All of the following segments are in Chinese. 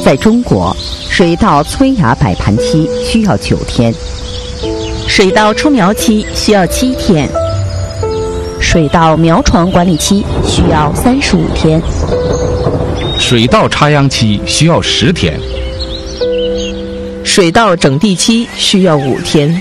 在中国，水稻催芽摆盘期需要9天， 水稻出苗期需要7天， 水稻苗床管理期需要35天， 水稻插秧期需要10天， 水稻整地期需要5天，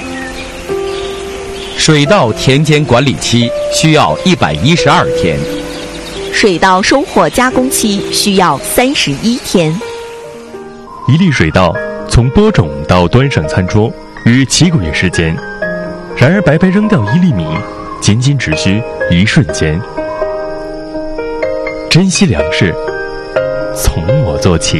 水稻田间管理期需要112天， 水稻收获加工期需要31天。 一粒水稻从播种到端上餐桌约7个月时间，然而白白扔掉1粒米，仅仅只需1瞬间。珍惜粮食，从我做起。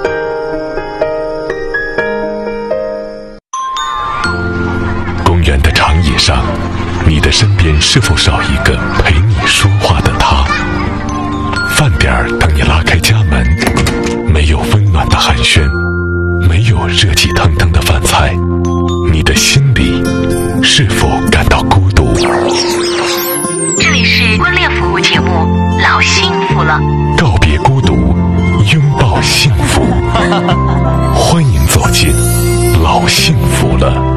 公园的长椅上，你的身边是否少一个陪你说话的他？饭点儿等你拉开家门，没有温暖的寒暄，没有热气腾腾的饭菜，你的心里是否感到孤独？ 这里是婚恋服务节目《老幸福了》， 告别孤独，拥抱幸福。欢迎走进老幸福了。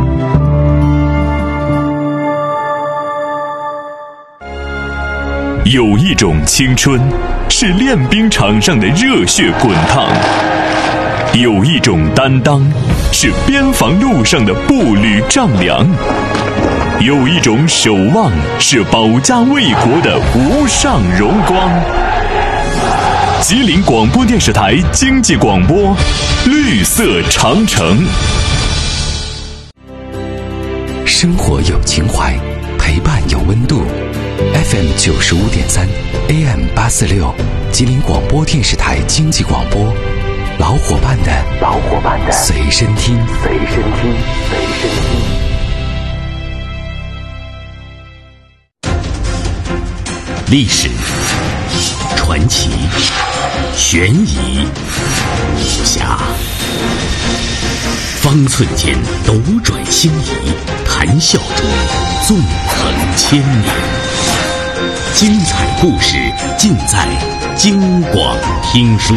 有一种青春是练兵场上的热血滚烫，有一种担当是边防路上的步履丈量，有一种守望是保家卫国的无上荣光。吉林广播电视台经济广播，绿色长城。 生活有情怀，陪伴有温度。FM 95.3 AM 846，吉林广播电视台经济广播，老伙伴的随身听。 历史、传奇、悬疑、武侠，方寸间斗转星移，谈笑中纵横千年。精彩故事尽在京广听书。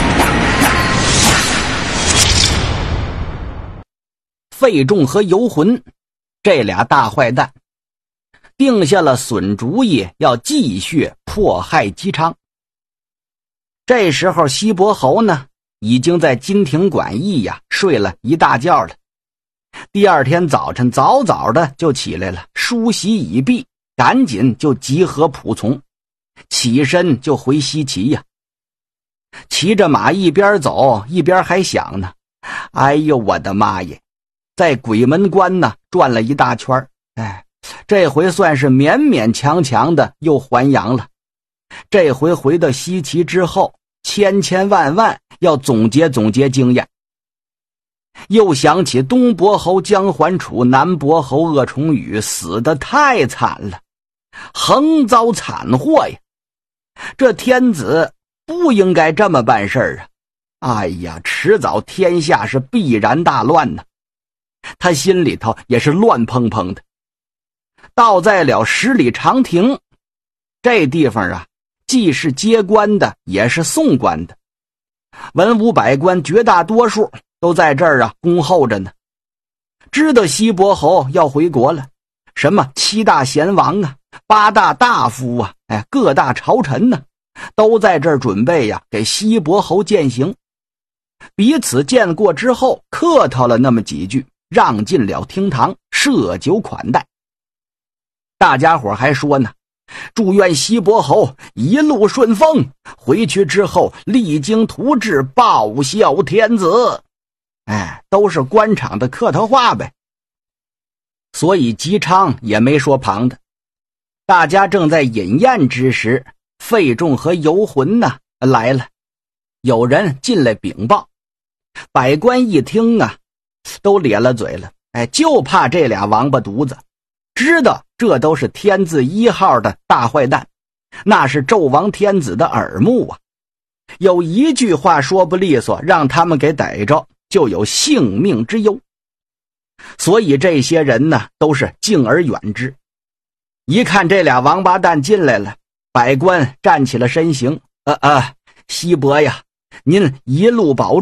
费仲和游魂这俩大坏蛋定下了损主意，要继续迫害姬昌。这时候西伯侯呢，已经在金庭馆驿睡了一大觉了。第二天早晨早早的就起来了，梳洗已毕，赶紧就集合仆从，起身就回西岐骑着马一边走一边还想呢，哎呦我的妈耶，在鬼门关呢转了一大圈，这回算是勉勉强强的又还阳了。这回回到西岐之后，千千万万要总结总结经验。又想起东伯侯姜桓楚、南伯侯鄂崇宇死得太惨了，横遭惨祸呀！这天子不应该这么办事儿哎呀，迟早天下是必然大乱呢。他心里头也是乱蓬蓬的。到在了十里长亭这地方既是接官的也是送官的，文武百官绝大多数都在这儿恭候着呢。知道西伯侯要回国了，什么7大贤王8大大夫各大朝臣都在这儿准备给西伯侯饯行。彼此见过之后客套了那么几句，让进了厅堂，设酒款待。大家伙还说呢，祝愿西伯侯一路顺风，回去之后励精图治，报效天子。都是官场的客套话呗。所以姬昌也没说旁的。大家正在饮宴之时，费仲和游魂来了。有人进来禀报，百官一听都咧了嘴了，就怕这俩王八犊子，知道这都是天字1号的大坏蛋，那是纣王天子的耳目有一句话说不利索，让他们给逮着，就有性命之忧。所以这些人都是敬而远之。一看这俩王八蛋进来了，百官站起了身形，西伯呀，您一路保重，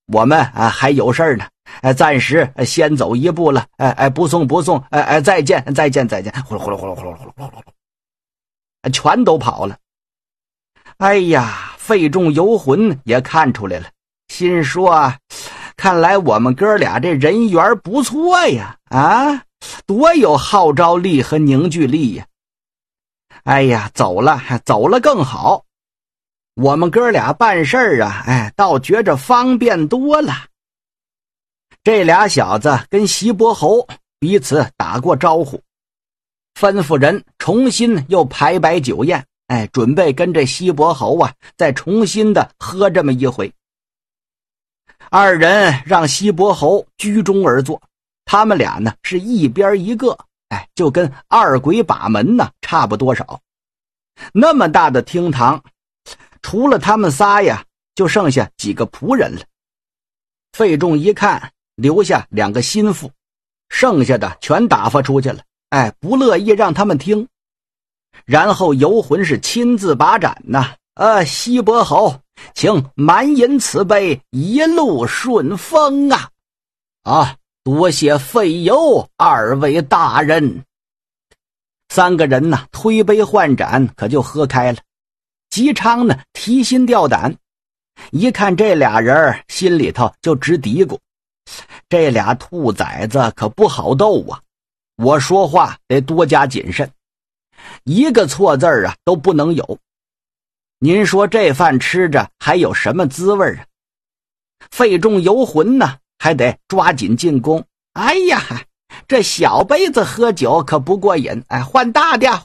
我们还有事儿呢，暂时先走一步了，不送，再见，呼噜呼噜，全都跑了。哎呀，费仲游魂也看出来了，心说看来我们哥俩这人缘不错呀，多有号召力和凝聚力呀。哎呀，走了更好，我们哥俩办事儿倒觉着方便多了。这俩小子跟西伯侯彼此打过招呼，吩咐人重新又排摆酒宴，准备跟这西伯侯再重新的喝这么一回。二人让西伯侯居中而坐，他们俩呢是一边一个，就跟二鬼把门呢差不多少。那么大的厅堂，除了他们仨就剩下几个仆人了。费仲一看，留下2个心腹，剩下的全打发出去了，不乐意让他们听。然后游魂是亲自把盏西伯侯，请满饮此杯，一路顺风多谢费游2位大人。3个人推杯换盏，可就喝开了。姬昌呢提心吊胆，一看这俩人，心里头就直嘀咕，这俩兔崽子可不好斗我说话得多加谨慎，一个错字都不能有。您说这饭吃着还有什么滋味费仲游魂呢，还得抓紧进攻。哎呀，这小杯子喝酒可不过瘾，换大的。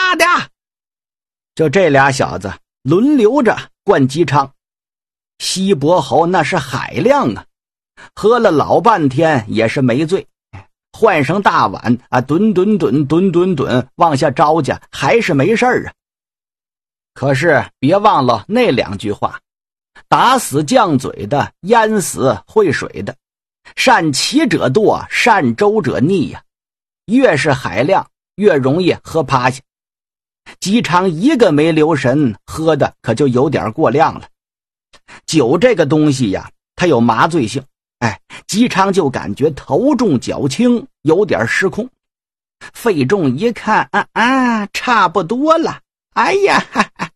就这俩小子轮流着灌姬昌。西伯侯那是海量喝了老半天也是没醉，换上大碗吨往下招去，还是没事儿可是别忘了那2句话，打死犟嘴的，淹死会水的，善骑者惰，善舟者溺越是海量越容易喝趴下。姬昌一个没留神，喝的可就有点过量了。酒这个东西它有麻醉性，姬昌就感觉头重脚轻，有点失控。费仲一看差不多了，哎呀